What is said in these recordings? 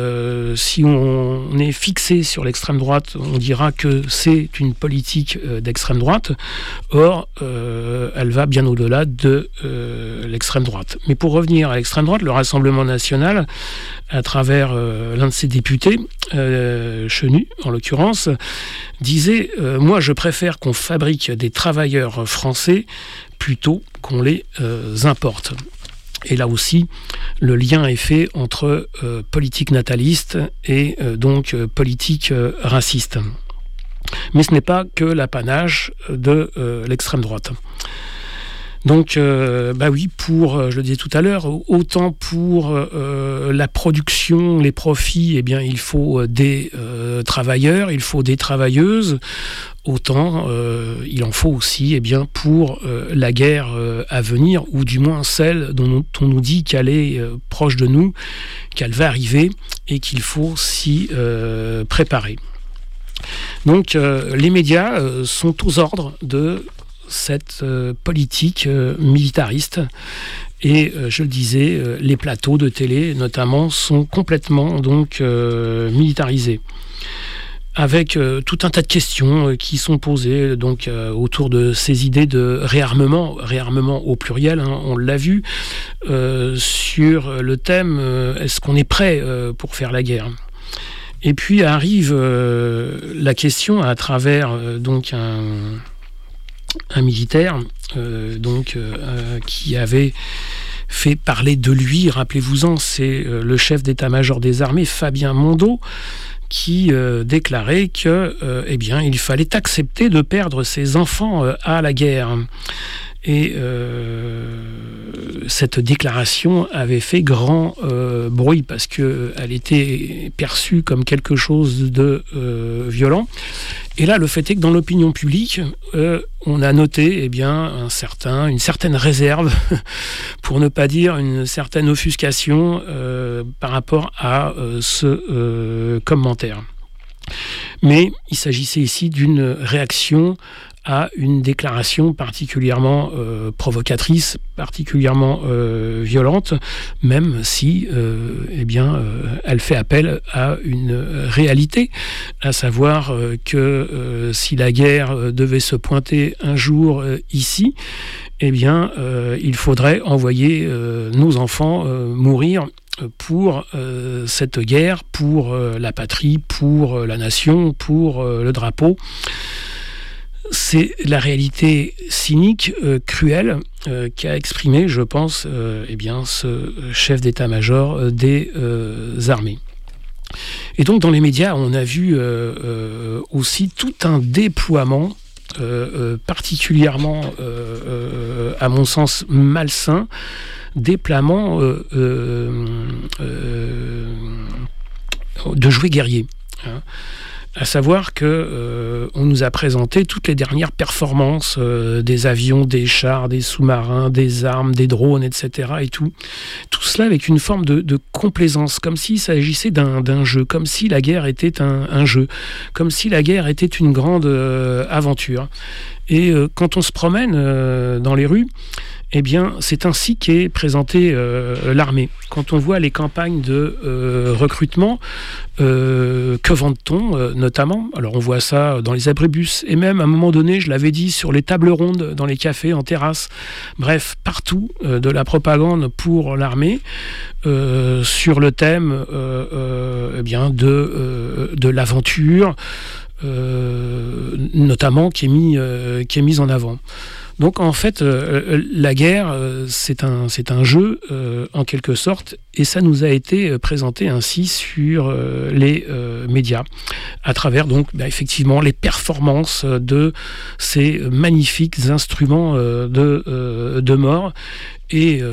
Si on est fixé sur l'extrême droite, on dira que c'est une politique d'extrême droite. Or, elle va bien au-delà de l'extrême droite. Mais pour revenir à l'extrême droite, le Rassemblement national, à travers l'un de ses députés, Chenu en l'occurrence, disait « Moi, je préfère qu'on fabrique des travailleurs français plutôt qu'on les importe ». Et là aussi, le lien est fait entre politique nataliste et donc politique raciste. Mais ce n'est pas que l'apanage de l'extrême droite. Donc, oui, je le disais tout à l'heure, autant pour la production, les profits, eh bien, il faut des travailleurs, il faut des travailleuses. Autant il en faut aussi pour la guerre à venir, ou du moins celle dont on nous dit qu'elle est proche de nous, qu'elle va arriver et qu'il faut s'y préparer. Donc les médias sont aux ordres de cette politique militariste. Et je le disais, les plateaux de télé notamment sont complètement donc militarisés, avec tout un tas de questions qui sont posées donc autour de ces idées de réarmement au pluriel, hein, on l'a vu, sur le thème est-ce qu'on est prêt pour faire la guerre ? Et puis arrive la question à travers donc un militaire qui avait fait parler de lui, rappelez-vous-en, c'est le chef d'état-major des armées, Fabien Mondeau, qui déclarait que, il fallait accepter de perdre ses enfants à la guerre. Et cette déclaration avait fait grand bruit parce qu'elle était perçue comme quelque chose de violent. Et là, le fait est que dans l'opinion publique, on a noté une certaine réserve, pour ne pas dire une certaine offuscation par rapport à ce commentaire. Mais il s'agissait ici d'une réaction à une déclaration particulièrement provocatrice, particulièrement violente, même si elle fait appel à une réalité, à savoir que si la guerre devait se pointer un jour ici, il faudrait envoyer nos enfants mourir pour cette guerre, pour la patrie, pour la nation, pour le drapeau. C'est la réalité cynique, cruelle, qu'a exprimé, je pense, ce chef d'état-major des armées. Et donc, dans les médias, on a vu aussi tout un déploiement particulièrement, à mon sens, malsain, déploiement de jouets guerriers. Hein. À savoir que on nous a présenté toutes les dernières performances des avions, des chars, des sous-marins, des armes, des drones, etc. et tout cela avec une forme de complaisance, comme s'il s'agissait d'un jeu, comme si la guerre était un jeu, comme si la guerre était une grande aventure. Et quand on se promène dans les rues, c'est ainsi qu'est présentée l'armée. Quand on voit les campagnes de recrutement, que vend-on notamment ? Alors on voit ça dans les abribus, et même à un moment donné, je l'avais dit, sur les tables rondes, dans les cafés, en terrasse. Bref, partout, de la propagande pour l'armée, sur le thème de l'aventure, notamment qui est mise en avant. Donc en fait, la guerre, c'est un jeu en quelque sorte, et ça nous a été présenté ainsi sur les médias, à travers donc effectivement les performances de ces magnifiques instruments de mort, et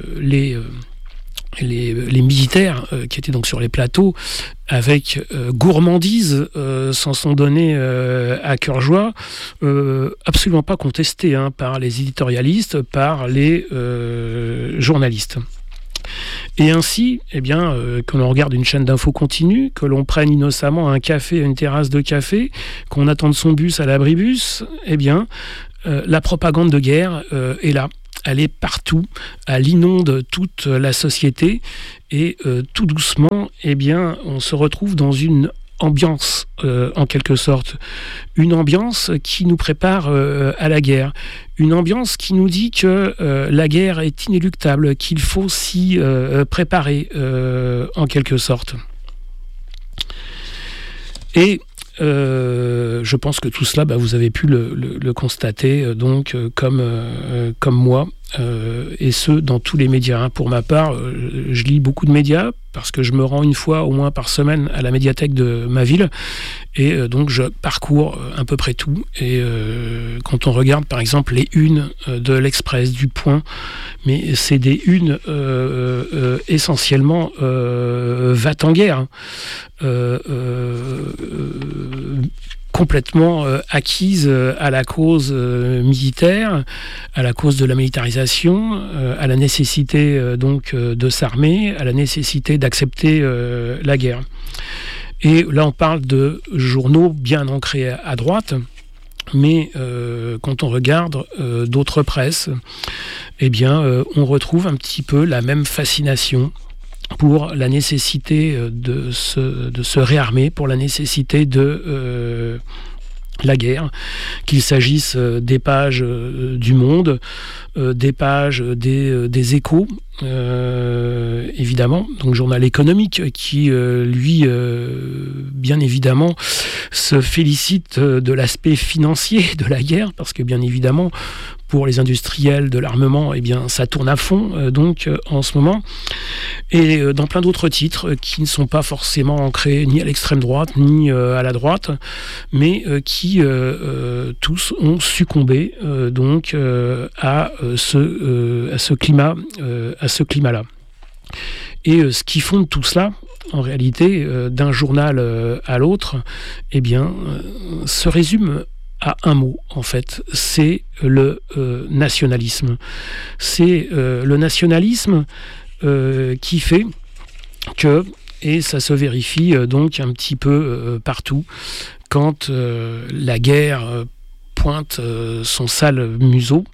les militaires qui étaient donc sur les plateaux avec gourmandise s'en sont donnés à cœur joie, absolument pas contestés par les éditorialistes, par les journalistes. Et ainsi, que l'on regarde une chaîne d'infos continue, que l'on prenne innocemment un café, une terrasse de café, qu'on attende son bus à l'abribus, la propagande de guerre est là. elle est partout, elle inonde toute la société et tout doucement, eh bien, on se retrouve dans une ambiance, en quelque sorte. Une ambiance qui nous prépare à la guerre. Une ambiance qui nous dit que la guerre est inéluctable, qu'il faut s'y préparer, en quelque sorte. Et je pense que tout cela, vous avez pu le constater, comme moi, et ce, dans tous les médias. Pour ma part, je lis beaucoup de médias, parce que je me rends une fois au moins par semaine à la médiathèque de ma ville, et donc je parcours à peu près tout. Et quand on regarde, par exemple, les unes de l'Express, du Point, mais c'est des unes essentiellement va-t-en-guerre, complètement acquise à la cause militaire, à la cause de la militarisation, à la nécessité de s'armer, à la nécessité d'accepter la guerre. Et là, on parle de journaux bien ancrés à droite, mais quand on regarde d'autres presses, eh bien, on retrouve un petit peu la même fascination pour la nécessité de se réarmer, pour la nécessité de la guerre, qu'il s'agisse des pages du Monde, des pages des Échos, évidemment, donc journal économique qui, lui, bien évidemment, se félicite de l'aspect financier de la guerre, parce que, bien évidemment, pour les industriels de l'armement, eh bien, ça tourne à fond en ce moment. Et dans plein d'autres titres qui ne sont pas forcément ancrés ni à l'extrême droite ni à la droite, mais qui tous ont succombé à ce climat-là. Et ce qui fonde tout cela, en réalité, d'un journal à l'autre, eh bien, se résume à un mot, en fait, c'est le nationalisme. C'est le nationalisme qui fait que, et ça se vérifie donc un petit peu partout, quand la guerre pointe son sale museau,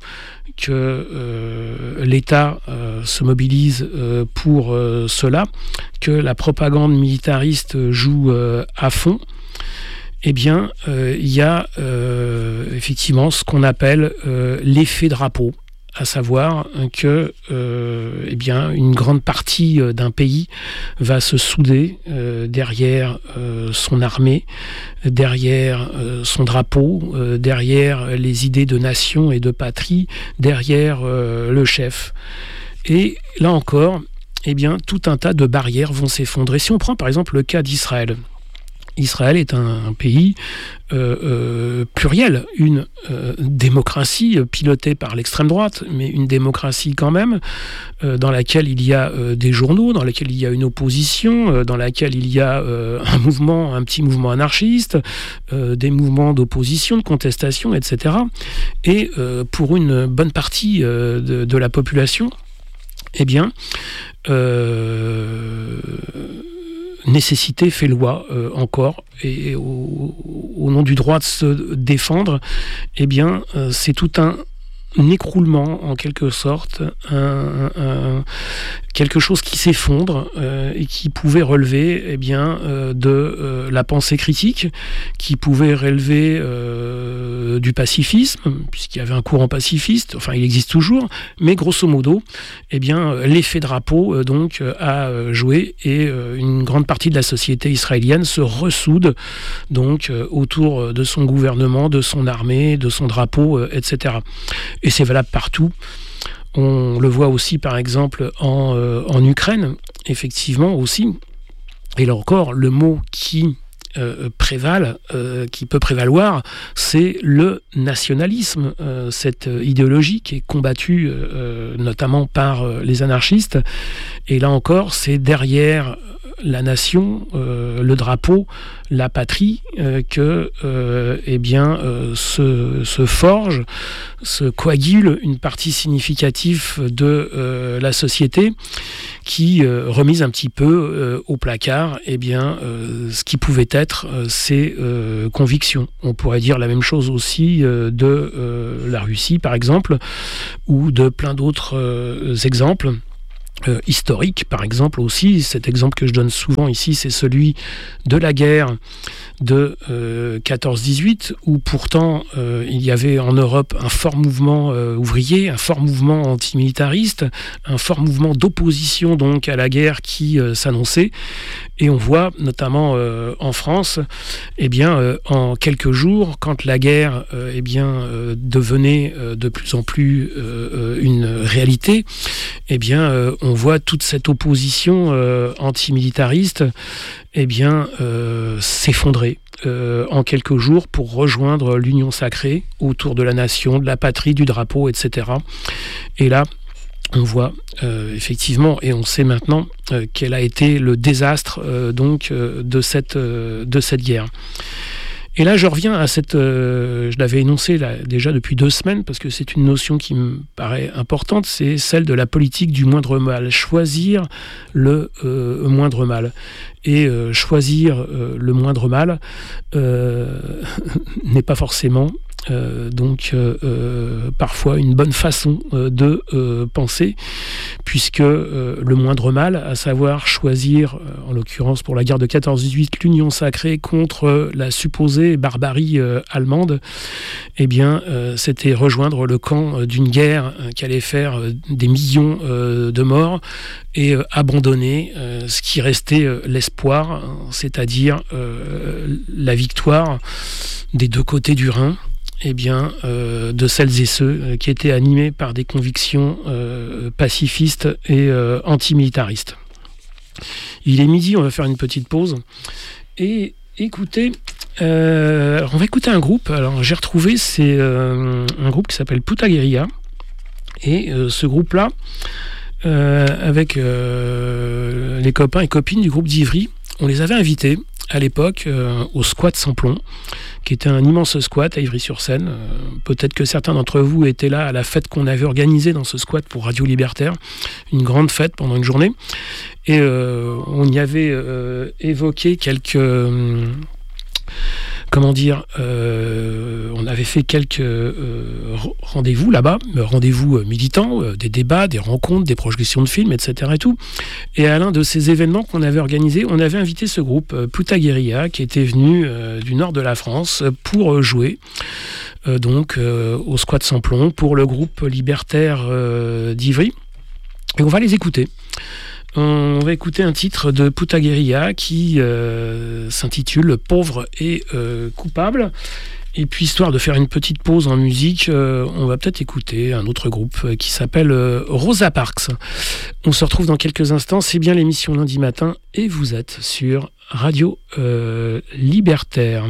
que l'État se mobilise pour cela, que la propagande militariste joue à fond, eh bien, il y a effectivement ce qu'on appelle l'effet drapeau, à savoir que eh bien, une grande partie d'un pays va se souder derrière son armée, derrière son drapeau, derrière les idées de nation et de patrie, derrière le chef. Et là encore, eh bien, tout un tas de barrières vont s'effondrer. Si on prend par exemple le cas d'Israël, Israël est un pays pluriel, une démocratie pilotée par l'extrême droite, mais une démocratie quand même, dans laquelle il y a des journaux, dans laquelle il y a une opposition, dans laquelle il y a un petit mouvement anarchiste, des mouvements d'opposition, de contestation, etc. Et pour une bonne partie de la population, eh bien, nécessité fait loi encore, et au nom du droit de se défendre, eh bien, c'est tout un écroulement en quelque sorte, quelque chose qui s'effondre et qui pouvait relever eh bien, de la pensée critique, qui pouvait relever du pacifisme, puisqu'il y avait un courant pacifiste, enfin il existe toujours, mais grosso modo, eh bien, l'effet drapeau donc, a joué, et une grande partie de la société israélienne se ressoude donc, autour de son gouvernement, de son armée, de son drapeau, etc. Et c'est valable partout. On le voit aussi, par exemple, en Ukraine, effectivement aussi. Et là encore, le mot qui qui peut prévaloir, c'est le nationalisme, cette idéologie qui est combattue notamment par les anarchistes. Et là encore, c'est derrière la nation, le drapeau, la patrie, que se forge, se coagule une partie significative de la société qui remise un petit peu au placard ce qui pouvait être ses convictions. On pourrait dire la même chose aussi de la Russie, par exemple, ou de plein d'autres exemples. Historique, par exemple aussi. Cet exemple que je donne souvent ici, c'est celui de la guerre de 14-18, où pourtant il y avait en Europe un fort mouvement ouvrier, un fort mouvement antimilitariste, un fort mouvement d'opposition donc à la guerre qui s'annonçait. Et on voit notamment en France, en quelques jours, quand la guerre devenait de plus en plus une réalité, on voit toute cette opposition antimilitariste s'effondrer en quelques jours pour rejoindre l'union sacrée autour de la nation, de la patrie, du drapeau, etc. Et là, on voit effectivement, et on sait maintenant quel a été le désastre de cette guerre. Et là, je reviens à je l'avais énoncé là, déjà depuis 2 semaines, parce que c'est une notion qui me paraît importante, c'est celle de la politique du moindre mal. Choisir le moindre mal. Et choisir le moindre mal n'est pas forcément parfois une bonne façon de penser, puisque le moindre mal, à savoir choisir, en l'occurrence pour la guerre de 14-18, l'union sacrée contre la supposée barbarie allemande, c'était rejoindre le camp d'une guerre qui allait faire des millions de morts et abandonner ce qui restait l'espoir, c'est-à-dire la victoire des 2 côtés du Rhin, de celles et ceux qui étaient animés par des convictions pacifistes et antimilitaristes. Il est midi, on va faire une petite pause. Et écoutez, on va écouter un groupe. Alors j'ai retrouvé, c'est un groupe qui s'appelle Puta Guerilla. Et ce groupe-là, avec les copains et copines du groupe d'Ivry, on les avait invités à l'époque au squat sans plomb, qui était un immense squat à Ivry-sur-Seine. Peut-être que certains d'entre vous étaient là à la fête qu'on avait organisée dans ce squat pour Radio Libertaire, une grande fête pendant une journée. Et on y avait évoqué quelques... on avait fait quelques rendez-vous là-bas, rendez-vous militants, des débats, des rencontres, des projections de films, etc. et tout. Et à l'un de ces événements qu'on avait organisés, on avait invité ce groupe Puta Guerilla, qui était venu du nord de la France pour jouer au squat sans plomb pour le groupe libertaire d'Ivry. Et on va les écouter. On va écouter un titre de Puta Guerilla qui s'intitule « Pauvre et coupable ». Et puis, histoire de faire une petite pause en musique, on va peut-être écouter un autre groupe qui s'appelle Rosa Parks. On se retrouve dans quelques instants. C'est bien l'émission lundi matin et vous êtes sur Radio Libertaire.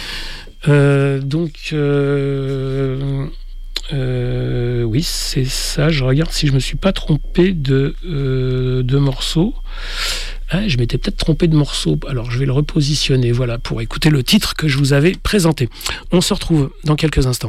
Oui, c'est ça. Je regarde si je me suis pas trompé de morceau. Ah, je m'étais peut-être trompé de morceau. Alors, je vais le repositionner, voilà, pour écouter le titre que je vous avais présenté. On se retrouve dans quelques instants.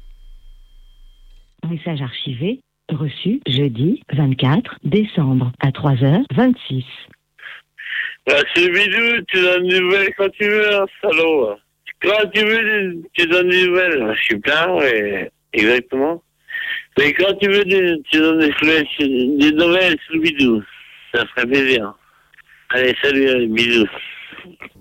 Message archivé, reçu jeudi 24 décembre à 3h26. C'est Bidou, tu donnes des nouvelles quand tu veux, hein, salaud. Quand tu veux, tu donnes des nouvelles. Je suis plein, ouais. Exactement. Mais quand tu veux, tu donnes des nouvelles sur Bidou. Ça ferait plaisir. Allez, salut, bisous.